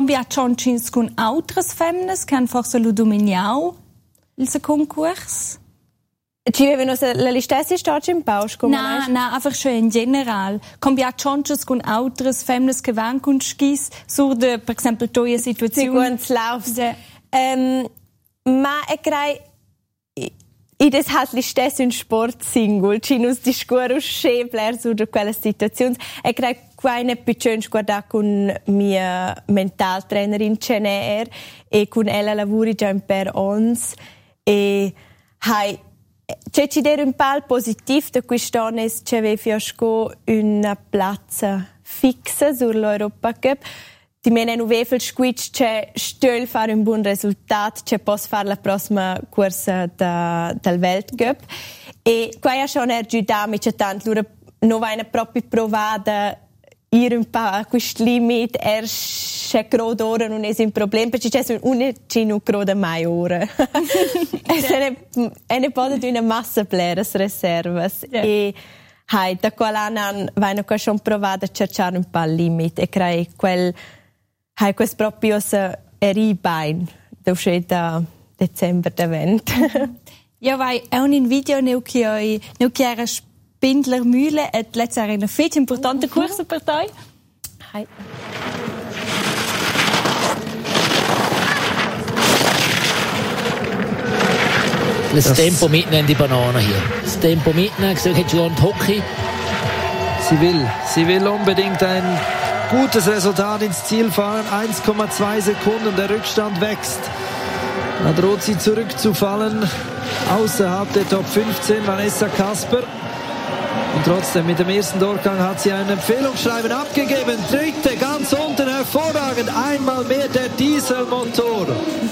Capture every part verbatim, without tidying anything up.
combiacionci con altres femmes che hanno forse lo dominiau il concorso? Ci avevano la listessa stage in pausa? Nein, nein, einfach schon in general. Combiacionci con altres femmes che vanno con skis sur de, per esempio, toia situazione. Sicuramente laufen. Ähm, ma e crei i des hat listessa un sport singol, ci nus discorus schebler sur de quelle situazioni. E crei quaine piccins guarda con mia mental trainerin Cener e con ella lavori già un per ons e hai c'è ci der un pal positiv de quest'anno es c'ave fiasco una piazza fixa sur l'Europa Cup. Di mene nu vevel squitch c'è stöl fare un buon risultato, c'è pos fare la prossima corsa da, del Weltcup e qua ja schon ergiudami c'è tanto lura no vaina proprio provada ir un pa a quest limit er c'è crod ora non è un problema perché c'è un cino crod mai ora e se ne e ne pode una massa players reservas e hai da quell'anno vaina qua schon provada a cercare un pa il limit e crei quel hai quest proprio se eri bain da uscita dicembre da vent. Ja, vai è un video neu che oi neu che era Spindler Mühle et letzte eine fett importante Kurse per te. Hai. Das Tempo mitnehmen die Banane hier. Das Tempo mitnehmen, gesagt hat schon Hockey. Sie will, sie will unbedingt ein gutes Resultat ins Ziel fahren. eins Komma zwei Sekunden, der Rückstand wächst. Da droht sie zurückzufallen. Außerhalb der Top fünfzehn, Vanessa Kasper. Und trotzdem, mit dem ersten Durchgang hat sie ein Empfehlungsschreiben abgegeben. Dritte, ganz unten, hervorragend. Einmal mehr der Dieselmotor.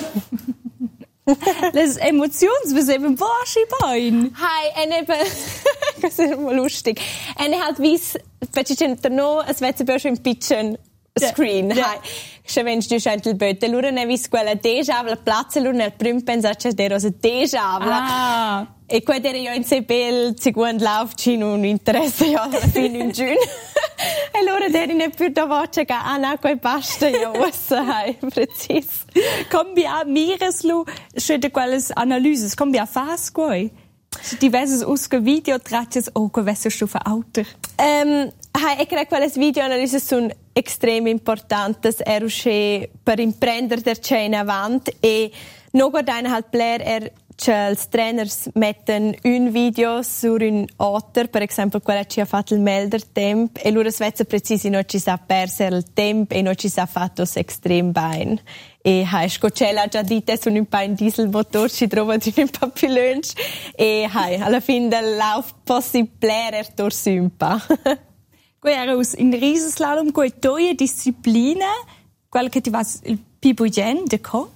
Das Emotions, was eben Waschbein. Hi, en eben, das ist immer lustig. En halt weiss, perché no, es wird sich ein bisschen screen. Yeah. Hi, se vens du schentel böte, lura ne vis quella deja la plaza lura nel prim pensar der rosa deja Ah. E qua der io in sebel seguend lauf cin un interesse ja alla fine in giugno. E lura der ne più da voce ga ana quei basta io was hai precis. Cambia mireslu schön de quelles analyses, cambia fas quai. Diverses usque video tratches o quesse stufe auter. Ähm, hai e crec quelles video analyses sun extrem importantes er usce per imprender der chain avant e no guardaina halt player er els trainers metten un video sur un autor, per esempio quella ci ha fatto il melder temp e loro svezza precisi non ci sa perser il temp e non ci sa fatto extrem bene. E hai scocella già dite su un paio diesel motor ci trova di un po' più lunch e hai alla fine del lauf possibile er torsumpa. Era aus in Riesenslalom quei toie discipline, quella che ti va il pibugen de co.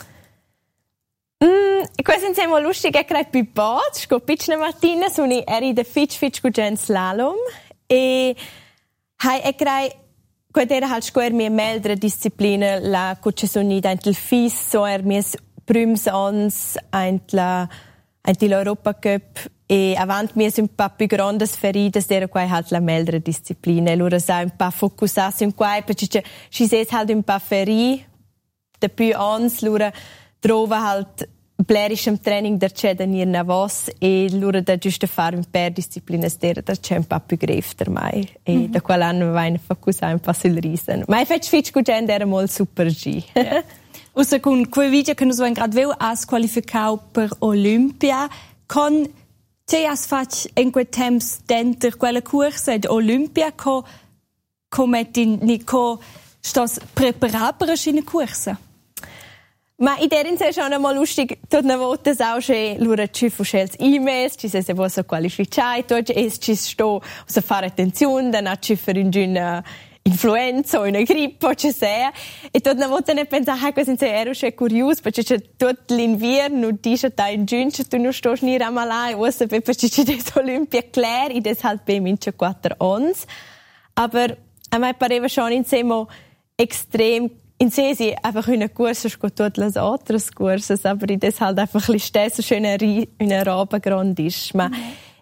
Mm, questo insieme è lustig è crei più bot, sco pitchne mattina suni eri de fitch fitch gugen slalom e hai e crei quella era halt sco er mia meldre discipline la cuce suni dental fis so er mies prüms ons eint la eint l'Europa Cup e avant mi un po' più grandes feridas era quai halt la meldre discipline lura sa un po' focusarsi in quai perché ci ses halt un po' feri de più ons lura trova halt blerischem training der c'è da nir na vos e lura da giusto fare un per disciplines der da c'è un po' più grefter mai e mm-hmm. da quell'anno vai a focusare un po' sul risen ma fetch fitch gut era mol super G. Yeah. Usa con quei video che nos van grad veu as qualificau per Olympia con te as fac in quei temps denter quella corsa ad Olympia co come ti ni co stos preparar per una corsa. Ma in der Inse schon einmal lustig, dort ne volta auch schon lura ci fuschels E-Mails, ci se se vosso qualificai, dort es ci sto, so fare attenzione, dann hat ci für in una influenza o una grippe, ci se. E dort ne volta ne pensa, ah, questo inse ero schon curious, perché c'è tutto l'inverno, und di c'è da in giugno, tu non sto ni ramalai, o se per perché c'è des Olympia klar, i des halt bei mince quattro ons. Aber a me pareva schon insieme extrem in Sesi einfach eine Kurse sco tutte le altre courses, aber das halt einfach ein bisschen so schön eine Rabengrund ist. Ma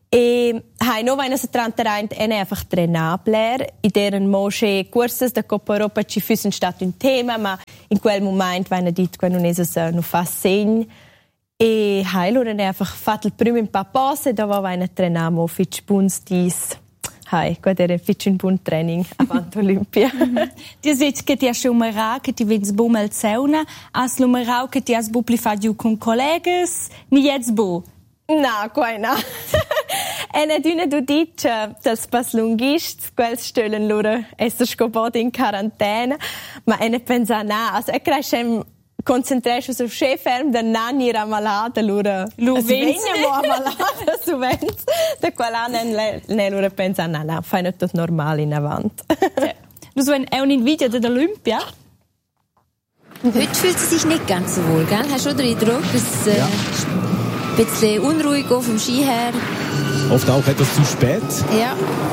E hai no vaina se tranteraint ene einfach trenabler in deren Moschee curses da Coppa Europa ci füssen stat un tema, ma in quel moment vaina dit quando non es no fa segn e hai loro ne einfach fat il primo in papose da va vaina trenamo fitch buns dis hai quad era fitch un buon training avant Olympia. Ti seit che ti asche umera che ti vens bummel zeuna as lumerau che ti as bupli fa giu con colleges ni jetzt bu. Na, quai na. E ne d'una du dic dels pas lungists, quels stellen loro esser scopot in quarantena, ma e ne pensa na, also e crescem concentresce su scheferm da nani era malata loro. Lu vens mo malata su vens. Da quella ne ne loro pensa na, na, fai not tot normal in avant. Du so ein ein Video der Olympia. Heute fühlt sie sich nicht ganz so wohl, gell? Hast du den Eindruck, dass äh, ja. ein bisschen unruhig vom Ski her? Oft auch etwas zu spät. Ja.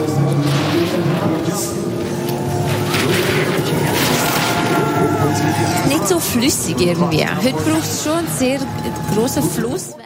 Nicht so flüssig irgendwie. Heute braucht es schon einen sehr grossen Fluss.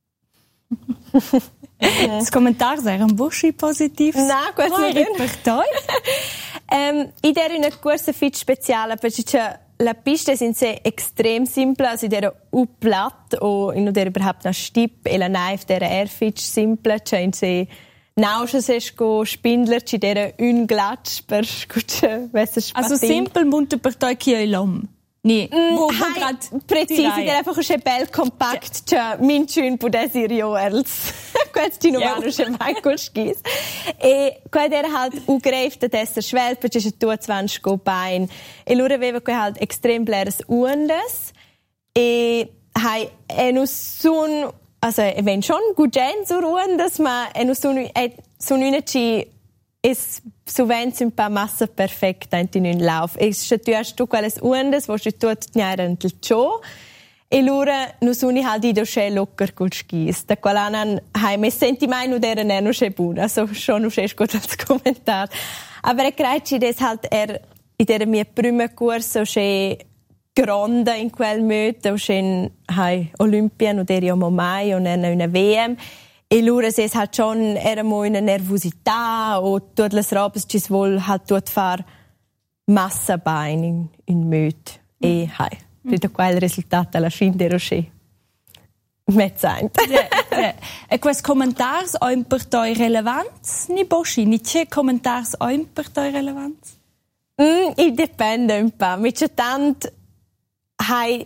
Das Kommentar sehr ein Buschi positiv. Nein, gut nicht. ähm, in der in Kurse fit speziale, perché la piste sind sehr extrem simpel, also in der u platt o in der überhaupt na stip e la naif der air fit simple, cioè in se nausche se sco spindler ci der un glatsch per scucce vesser spatin. Also simpel munter per toi chi lom. Nee, wo grad präzise der einfach sche bel kompakt, cioè min schön pu des irioels. Quets di novano sche Michael skis. E quad era halt ugreift desser schwelt, perché ci tu zwanzig go bein. E lura aveva que halt extrem bleres uendes e hai enusun, also wenn schon guten so uendes, ma enusun e sunune ci es sovens un pa massa perfecta in un lauf. E se tu hast tu quelles uendes, wo tu tut tniaren il cio, e lura nu suni halt ido sche locker col skis. Da qualanan hai me senti mai nu deren er nu sche buna, so schon nu sche gut als Kommentar. Aber er craici des halt er in der mia prima corso sche gronda in quel möte, o sche hai Olympia nu der io mai o ner una V M. E lura se halt schon era mo una nervosità o tutte le robes ci svol halt tut far massa bain in in möt e hai per mm. quel risultato alla fine der sche mezzaint. Ja, ja. E quest commentars oin per toi relevanz ni boschi ni che commentars oin per toi relevanz? Mm, il dipende un po', mi c'è tant hai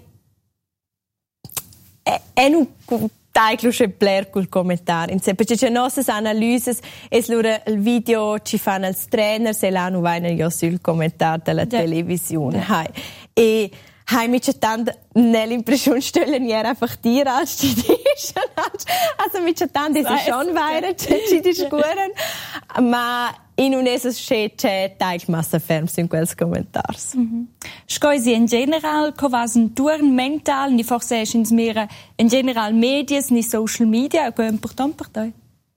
e, e nu Taiglusche Blair col commentar. Insieme, perché c'è nostre analisi, e loro il video ci fanno il trainer, se l'hanno vaina io sul commentar della yeah. televisione. Yeah. E hai mi c'è tanto nell'impressione stellen era einfach dir als die schon also mi c'è tanto ist schon weiter ci die scuren ma in un es c'è c'è teig massa ferms in quels commentars. Mhm. Scoisi in general covasen turn mental ni forse ins mera in general medias ni social media è important per te.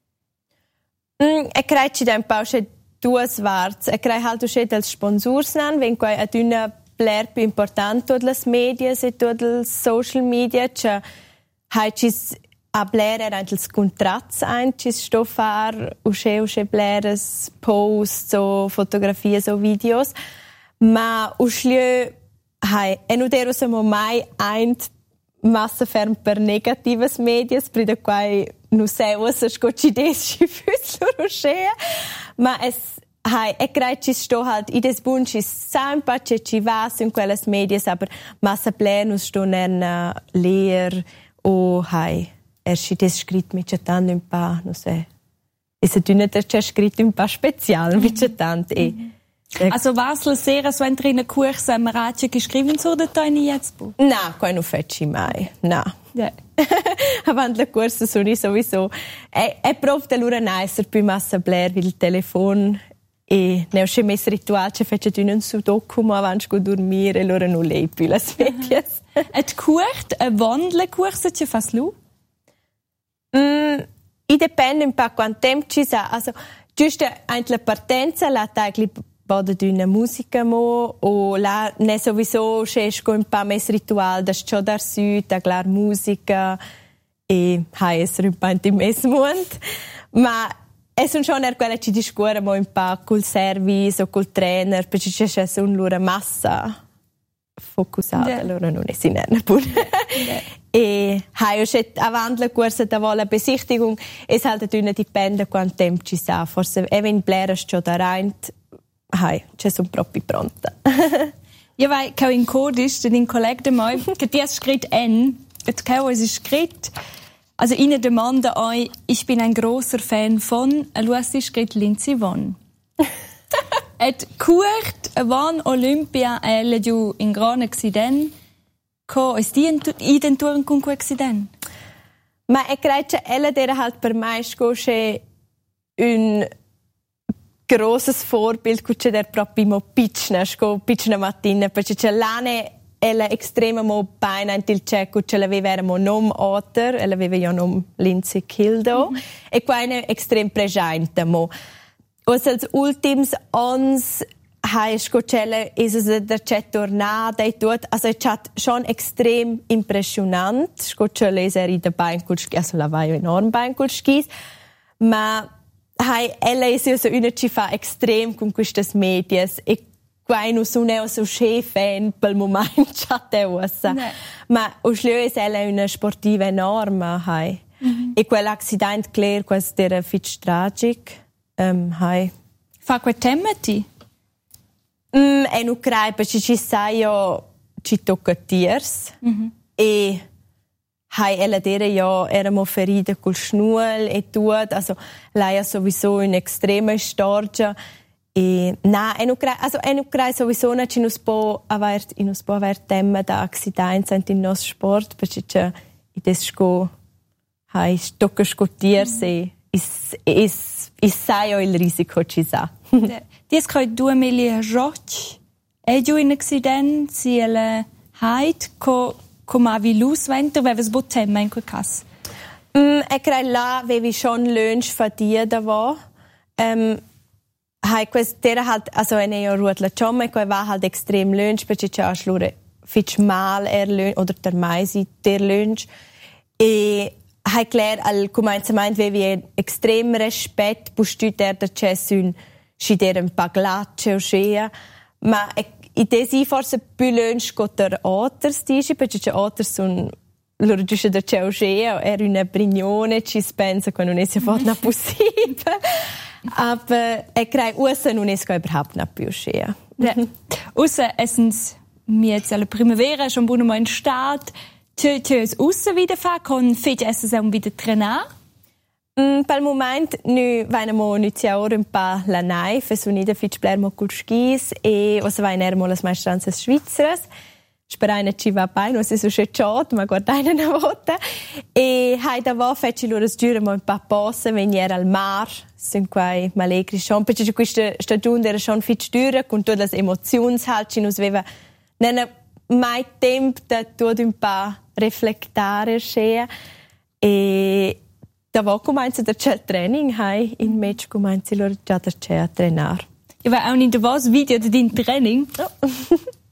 Mm, e crei ci da un po' c'è due svarts e crei halt c'è dels sponsors nan wenn quai ad una Blair più importante tutte le media e tutte le social media cioè hai ci a Blair era anche il contratto ein ci sto far usce usce Blair posts o fotografie o videos ma usce hai e non ero siamo mai ein massa ferm per negatives medias per da quai nu sei was scocci des füßler usce ma es hai e craici sto halt i des bunci sempre che ci vas in quelles medias aber massa plenus sto nen leer o hai er si des scrit mit tant un pa no se es tu net der scrit un pa special mit tant e also was la sera so ein in Kurs am Ratio geschrieben so der deine jetzt bu na quai no feci mai na ja avant la corsa sono sowieso e e prof de lura nicer più massa blair il telefon e ne ho sche mes ritual che fece tu un sudoku ma avanti go dormire e loro non lei più las medias et kurt a wandle kurse che fas lu mm i dipende un po' quanto tempo ci sa also giusto anche la partenza la tagli boda d'una musica mo o la ne sowieso sco un po' mes ritual da scho dar su da klar musica e hai es un po' in mes mond Ma e sono schon er quella ci discuore mo un po' col service o col trainer, perché c'è un loro massa focusata, yeah. Allora non è sinerne pure. Yeah. E hai ho schet avant la corsa da vola Besichtigung, es halt dünne dipende quanto tempo ci sa, forse even blera scho da rein, hai, c'è sono proprio pronta. Ja, weil kau in Kodisch, den Kollegen de mal, que dies schritt en, et kau es schritt. Also Ihnen demande euch, ich bin ein großer Fan von, Lucy schritt Lindsay Vonn. Et kurt van Olympia elle giù in gran accident, co es di identuren con accident. Ma e credo ella era halt per me scoche un grosses Vorbild, cucce der proprio mo pitchna, sco pitchna mattina, perché c'è l'ane ella estrema mo beina in til c'è cucce la aveva mo nom otter, ella aveva jo nom Lindsay Kildo, mm-hmm. E qua è extrem presente mo. Os als ultims ons hai scocelle is es der chat tornada e tot, also es hat schon extrem impressionant, scocelle is er in der Beinkulski, also la vai enorm Beinkulskis, ma hai ella is so una ci fa extrem con questes medias e qua non sono so fan pel moment chatte ossa. Ma o schlio is ella una sportiva enorme hai. Mm-hmm. E quell'accident clear quas der fitch tragic. Um, hai. Fa quel temati? Mm, e non credo, perché ci sai io ci tocca tiers. Mm-hmm. E hai ella dire io eravamo ferite col schnuel e tutto, also lei ha sowieso un'estrema storgia e na, e non credo, also e non credo sowieso non ci nos può aver, nos può aver tema da accidenti in nostro sport, perché c'è i desco hai tocca scotiers e is is is sai o il risiko ci sa. Dies coi due Emilia Roch e giù in accident si ele heit co come avi lus vento veves botemma in quel cas. Mm, e credo là avevi schon lunch fatia da va. Ähm hai quest'era halt also eine jo ruot la chomma e va halt extrem lunch perché c'ha schlure fitch mal er lunch oder der maisi der lunch e hai clar al cominciament avevi extrem respect pustut der der chessun si der un paglacce o scea ma i desi forse più lunch cotter otters dici perché c'è otters un loro dice der c'è o scea era una brignone ci spensa quando non è si fatto possibile. Aber ich kriege außer nun ist es überhaupt nicht più scea. Außer essens mir jetzt alle Primavera schon buono mal in Stadt. Tu tu es außer wieder fahren con fece es auch wieder trainer. Mm, per il momento nu veniamo iniziare un po' la naife su nida fitch blermo col skis e o se vai nermo las maestranze svizzere. Speraina ci va bene, non si so schecciot, ma guardai una volta. E hai da va feci loro sgiure mo un po' posse, venire al mar, sind quai malegri schon, perché questa stagione era schon fitch dura, con tutte le emozioni halt, ci nos aveva non mai tempo da tutto un po' riflettare scea e da va comincia da c'è training, hai in match comincia loro già da c'è a trenare. Ich war auch in der was Video da din Training.